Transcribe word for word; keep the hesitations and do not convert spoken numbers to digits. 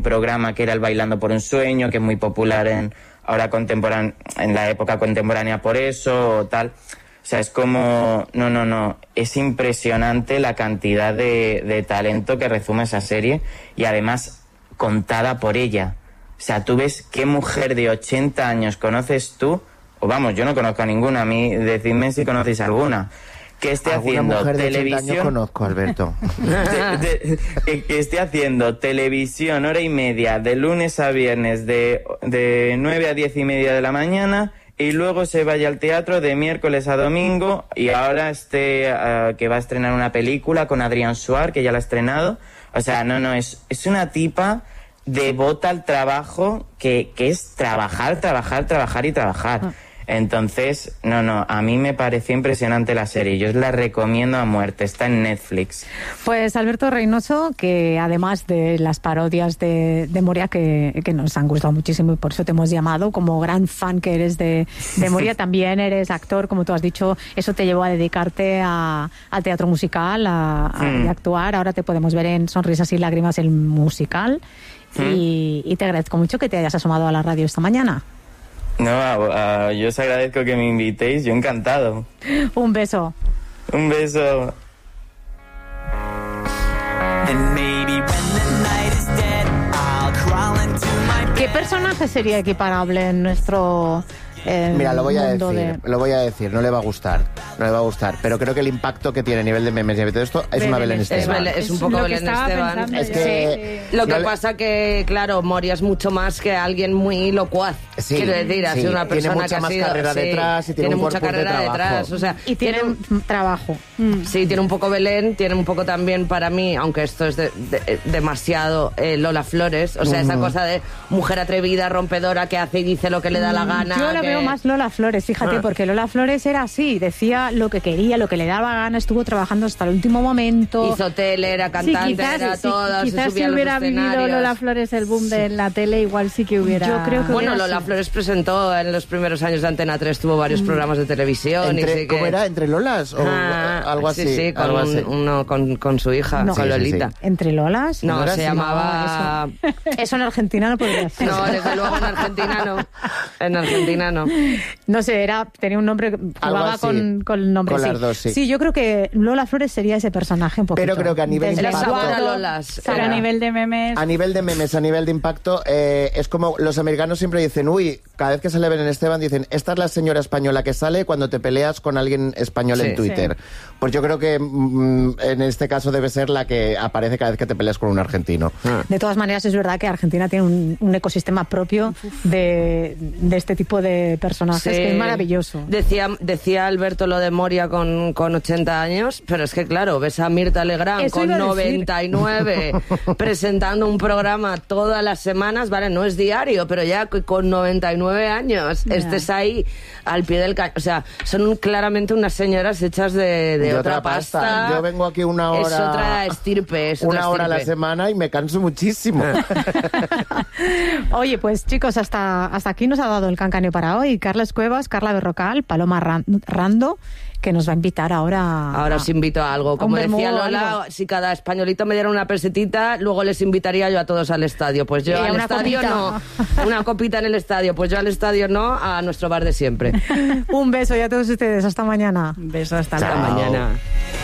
programa que era el Bailando por un Sueño, que es muy popular en ahora contemporánea, en la época contemporánea por eso, o tal. O sea, es como... No, no, no. Es impresionante la cantidad de, de talento que resume esa serie y además contada por ella. O sea, tú ves qué mujer de ochenta años conoces tú, o vamos, yo no conozco a ninguna, a mí decidme si conocéis alguna, que esté haciendo mujer de televisión... ochenta años conozco, Alberto. de, de, que, que esté haciendo televisión hora y media de lunes a viernes de, de nueve a diez y media de la mañana... Y luego se vaya al teatro de miércoles a domingo y ahora este uh, que va a estrenar una película con Adrián Suar, que ya la ha estrenado. O sea, no, no, es, es una tipa devota al trabajo que, que es trabajar, trabajar, trabajar y trabajar. Ah. Entonces, no, no, a mí me pareció impresionante la serie. Yo os la recomiendo a muerte. Está en Netflix. Pues Alberto Reynoso, que además de las parodias de, de Moria, que, que nos han gustado muchísimo y por eso te hemos llamado, como gran fan que eres de, de Moria, también eres actor, como tú has dicho, eso te llevó a dedicarte a, al teatro musical, a, a, mm. a actuar. Ahora te podemos ver en Sonrisas y Lágrimas, el musical. Mm. Y, y te agradezco mucho que te hayas asomado a la radio esta mañana. No, uh, uh, yo os agradezco que me invitéis, yo encantado. Un beso. Un beso. ¿Qué personaje sería equiparable en nuestro... Eh, Mira, lo voy a decir, de... lo voy a decir, no le va a gustar, no le va a gustar, pero creo que el impacto que tiene a nivel de memes y de todo esto es Belén una Belén Esteban. Es, es un poco Belén Esteban. Es que sí. Lo que no pasa que, claro, Moria es mucho más que alguien muy locuaz. Sí, quiero decir, ha sí. sido una persona tiene mucha que más ha sido, carrera sí, detrás y tiene, tiene un mucha carrera de detrás, o sea, y tiene, tiene un trabajo. Mm. Sí, tiene un poco Belén, tiene un poco también para mí, aunque esto es de, de, demasiado eh, Lola Flores, o sea, uh-huh. esa cosa de mujer atrevida, rompedora, que hace y dice lo que le da la gana. Yo lo que... veo más Lola Flores. Fíjate, ah. porque Lola Flores era así, decía lo que quería, lo que le daba gana, estuvo trabajando hasta el último momento. Hizo tele, era cantante, sí, quizás, era sí, todo, quizás se subía si hubiera a los escenarios. vivido Lola Flores el boom de la tele, igual sí que hubiera... Yo creo que bueno, hubiera Lola sido. Flores presentó en los primeros años de Antena tres, tuvo varios mm. programas de televisión. Entre, y sí que... ¿Cómo era? ¿Entre Lolas? ¿O ah, algo así? Sí, sí, con, algo así. Un, uno, con, con su hija, no, con sí, Lolita. Sí, sí. ¿Entre Lolas? No, no se llamaba... No, eso, eso en Argentina no podría ser. No, desde luego en Argentina no. En Argentina no. No sé, era, tenía un nombre... Jugaba con, con el nombre, con sí. Las dos, sí. Sí, yo creo que Lola Flores sería ese personaje un poquito. Pero creo que a nivel de impacto... Lolas, pero a nivel de memes... A nivel de memes, a nivel de impacto, eh, es como los americanos siempre dicen, uy, cada vez que sale Belén Esteban dicen, esta es la señora española que sale cuando te peleas con alguien español sí, en Twitter. Sí. Pues yo creo que mm, en este caso debe ser la que aparece cada vez que te peleas con un argentino. Ah. De todas maneras, es verdad que Argentina tiene un, un ecosistema propio de, de este tipo de personajes, sí. que es maravilloso. Decía, decía Alberto lo de Moria con, con ochenta años, pero es que claro, ves a Mirta Legrand Eso con noventa y nueve presentando un programa todas las semanas, vale, no es diario, pero ya con noventa y nueve años yeah. estés ahí al pie del cañón. O sea, son claramente unas señoras hechas de, de, de otra, otra pasta. pasta. Yo vengo aquí una hora... Es otra estirpe. Es una otra hora estirpe. a la semana y me canso muchísimo. Oye, pues chicos, hasta, hasta aquí nos ha dado el cancaneo para hoy. Carles Cuevas, Carla Berrocal, Paloma Rando, que nos va a invitar ahora... Ahora os invito a algo. Como decía Lola, si cada españolito me diera una pesetita, luego les invitaría yo a todos al estadio. Pues yo al estadio copita. no. Una copita en el estadio. Pues yo al estadio no, a nuestro bar de siempre. Un beso y a todos ustedes. Hasta mañana. Un beso, hasta Chao. mañana.